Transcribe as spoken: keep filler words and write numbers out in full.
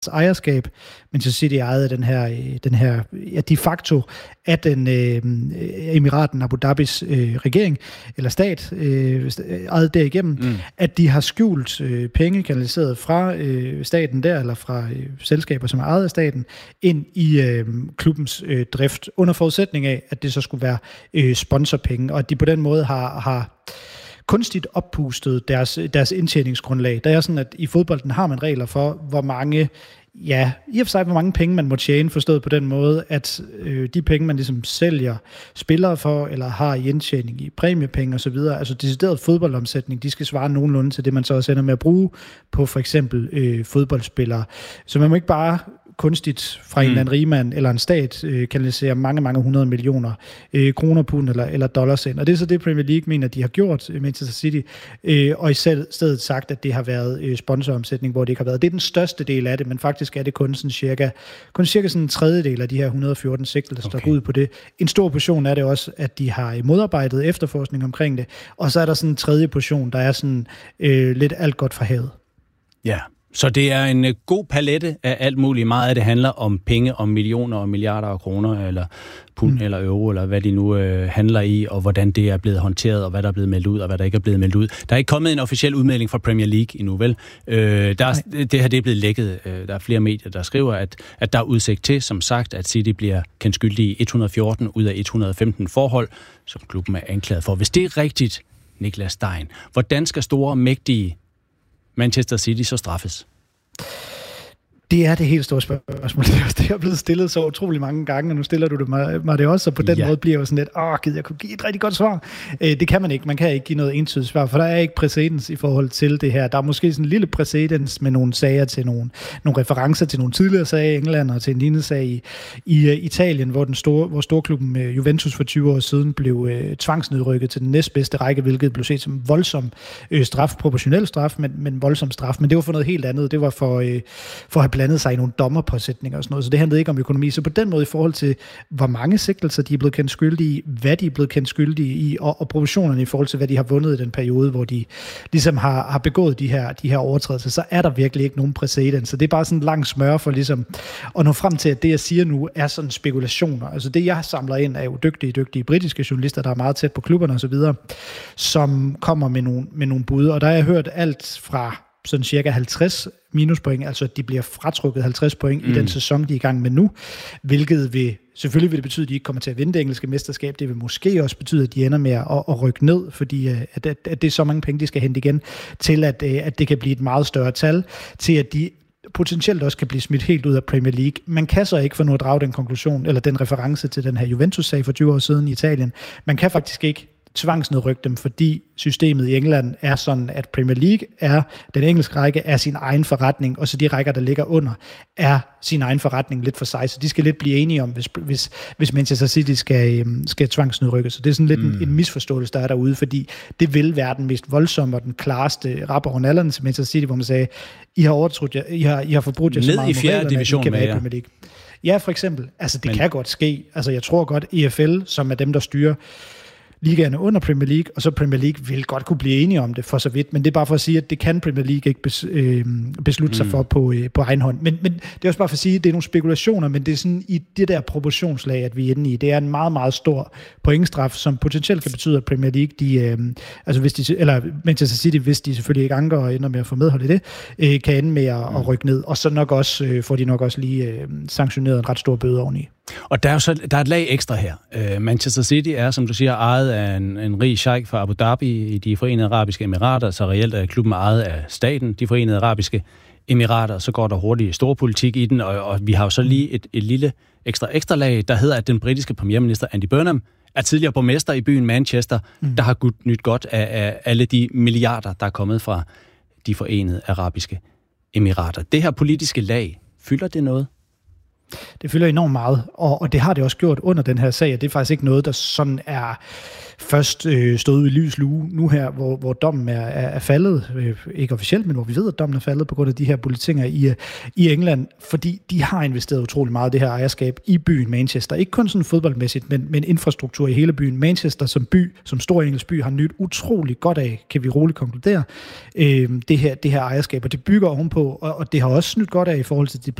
ejerskab. Manchester City ejede den her, den her ja, de facto af den øh, Emiraten Abu Dhabis øh, regering, eller stat, øh, ejede derigennem, mm. at de har skjult øh, penge kanaliseret fra øh, staten der, eller fra øh, selskaber, som er ejet af staten, ind i øh, klubbens øh, drift, under forudsætning af, at det så skulle være øh, sponsorpenge, og at de på den måde har, har kunstigt oppustet deres, deres indtjeningsgrundlag. Der er sådan, at i fodbolden har man regler for, hvor mange, ja, i og for sig, hvor mange penge man må tjene, forstået på den måde, at øh, de penge, man ligesom sælger spillere for, eller har i indtjening i præmiepenge osv., altså decideret fodboldomsætning, de skal svare nogenlunde til det, man så også ender med at bruge på for eksempel øh, fodboldspillere. Så man må ikke bare kunstigt fra en mm. eller anden rigmand eller en stat øh, kanalisere mange, mange hundrede millioner øh, kroner, pund eller, eller dollars ind. Og det er så det, Premier League mener, de har gjort i Manchester City, øh, og i stedet sagt, at det har været øh, sponsoromsætning, hvor det ikke har været. Det er den største del af det, men faktisk er det kun sådan cirka, kun cirka sådan en tredjedel af de her et hundrede og fjorten sigtelser, der går ud på det. En stor portion er det også, at de har modarbejdet efterforskning omkring det, og så er der sådan en tredje portion, der er sådan øh, lidt alt godt fra havet. Ja. Så det er en god palette af alt muligt. Meget af det handler om penge, om millioner og milliarder af kroner, eller pund mm. eller euro, eller hvad de nu øh, handler i, og hvordan det er blevet håndteret, og hvad der er blevet meldt ud, og hvad der ikke er blevet meldt ud. Der er ikke kommet en officiel udmelding fra Premier League endnu, vel? Øh, der er, det her det er blevet lækket. Der er flere medier, der skriver, at, at der er udsigt til, som sagt, at City bliver kendt skyldig i et hundrede og fjorten ud af et hundrede og femten forhold, som klubben er anklaget for. Hvis det er rigtigt, Niklas Stein, hvordan skal store, mægtige Manchester City så straffes? Det er det helt store spørgsmål. Det er blevet stillet så utrolig mange gange, og nu stiller du det mig, mig det også, og på den ja. måde bliver jeg jo sådan lidt, åh, gider jeg kunne give et rigtig godt svar. Det kan man ikke. Man kan ikke give noget entydigt svar, for der er ikke præcedens i forhold til det her. Der er måske sådan en lille præcedens med nogle sager til nogle, nogle referencer til nogle tidligere sager i England, og til en lignende sag i, i Italien, hvor den store, hvor storklubben Juventus for tyve år siden blev øh, tvangsnedrykket til den næstbedste række, hvilket blev set som voldsom øh, straf, proportionel straf, men, men voldsom straf. Men det var for noget helt andet. Det var for, øh, for at have blandet sig i nogle dommerpåsætninger og sådan noget, så det handlede ikke om økonomi. Så på den måde i forhold til, hvor mange sigtelser de er blevet kendt skyldige i, hvad de er blevet kendt skyldige i, og, og proportionerne i forhold til, hvad de har vundet i den periode, hvor de ligesom har, har begået de her, de her overtrædelser, så er der virkelig ikke nogen præcedens. Så det er bare sådan en lang smør for ligesom at nå frem til, at det, jeg siger nu, er sådan spekulationer. Altså det, jeg samler ind, er jo dygtige, dygtige britiske journalister, der er meget tæt på klubberne og så videre, som kommer med nogle, med nogle bud, og der har jeg hørt alt fra sådan cirka halvtreds minuspoint, altså at de bliver fratrukket halvtreds point mm. i den sæson, de er i gang med nu, hvilket vil, selvfølgelig vil det betyde, at de ikke kommer til at vinde det engelske mesterskab. Det vil måske også betyde, at de ender med at, at rykke ned, fordi at, at, at det er så mange penge, de skal hente igen, til at, at det kan blive et meget større tal, til at de potentielt også kan blive smidt helt ud af Premier League. Man kan så ikke få nu at drage den konklusion, eller den reference til den her Juventus-sag for tyve år siden i Italien. Man kan faktisk ikke tvangsnedrykke dem, fordi systemet i England er sådan, at Premier League er, den engelske række er sin egen forretning, og så de rækker, der ligger under, er sin egen forretning lidt for sig, så de skal lidt blive enige om, hvis, hvis, hvis Manchester City skal, skal tvangsnedrykke. Så det er sådan lidt mm. en, en misforståelse, der er derude, fordi det vil være den mest voldsomme og den klareste rap over nallerne til Manchester City, hvor man sagde, I har overtrudt jer, I har, I har forbrudt jer så meget i fjerde division med jer. Premier League. Ja, for eksempel. Altså, det Men... kan godt ske. Altså, jeg tror godt, E F L, som er dem, der styrer ligaerne under Premier League, og så Premier League vil godt kunne blive enige om det for så vidt, men det er bare for at sige, at det kan Premier League ikke bes, øh, beslutte sig mm. for på, øh, på egen hånd. Men, men det er også bare for at sige, at det er nogle spekulationer, men det er sådan i det der proportionslag, at vi er inde i. Det er en meget, meget stor pointstraf, som potentielt kan betyde, at Premier League, de, øh, altså hvis de, eller Manchester City, hvis de selvfølgelig ikke anker og ender med at få medhold i det, øh, kan ende med at, mm. at rykke ned, og så nok også, øh, får de nok også lige øh, sanktioneret en ret stor bøde oveni. Og der er jo så der er et lag ekstra her. Uh, Manchester City er, som du siger, ejet af en, en rig sheik fra Abu Dhabi i de Forenede Arabiske Emirater, så reelt er klubben ejet af staten, de Forenede Arabiske Emirater, så går der hurtigt storpolitik i den, og, og vi har jo så lige et, et lille ekstra ekstra lag, der hedder, at den britiske premierminister Andy Burnham er tidligere borgmester i byen Manchester, mm. der har nyt godt af, af alle de milliarder, der er kommet fra de Forenede Arabiske Emirater. Det her politiske lag, fylder det noget? Det fylder enormt meget, og, og det har det også gjort under den her sag, og det er faktisk ikke noget, der sådan er først øh, stået i lys lue nu her, hvor, hvor dommen er, er, er faldet, øh, ikke officielt, men hvor vi ved, at dommen er faldet på grund af de her politinger i, i England, fordi de har investeret utrolig meget af det her ejerskab i byen Manchester. Ikke kun sådan fodboldmæssigt, men, men infrastruktur i hele byen. Manchester som by, som stor engelsk by, har nyt utrolig godt af, kan vi roligt konkludere, øh, det, her, det her ejerskab, og det bygger ovenpå, og, og det har også nyt godt af i forhold til de